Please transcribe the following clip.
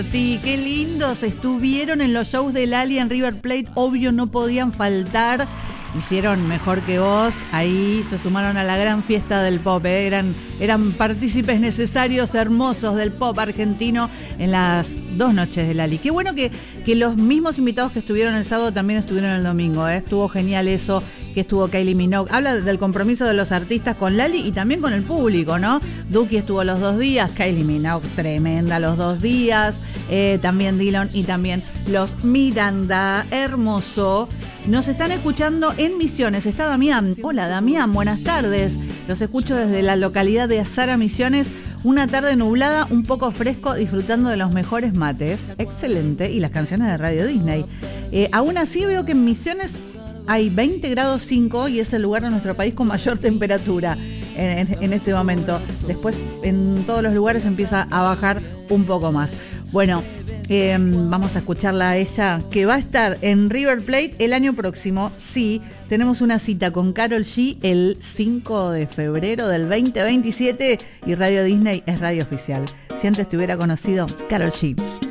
Sí, qué lindos estuvieron en los shows de Lali en River Plate, obvio no podían faltar, hicieron mejor que vos, ahí se sumaron a la gran fiesta del pop, eran partícipes necesarios, hermosos del pop argentino en las 2 noches de Lali. Qué bueno que los mismos invitados que estuvieron el sábado también estuvieron el domingo, estuvo genial eso, que estuvo Kylie Minogue, habla del compromiso de los artistas con Lali y también con el público, ¿no? Duki estuvo los 2 días, Kylie Minogue tremenda los 2 días, también Dillon y también los Miranda, hermoso. Nos están escuchando en Misiones, está Damián. Hola Damián, buenas tardes. Los escucho desde la localidad de Azara, Misiones. Una tarde nublada, un poco fresco, disfrutando de los mejores mates. Excelente. Y las canciones de Radio Disney. Aún así veo que en Misiones hay 20 grados 5 y es el lugar de nuestro país con mayor temperatura en este momento. Después en todos los lugares empieza a bajar un poco más. Bueno, vamos a escucharla a ella, que va a estar en River Plate el año próximo. Sí, tenemos una cita con Karol G el 5 de febrero del 2027 y Radio Disney es radio oficial. Si antes te hubiera conocido, Karol G.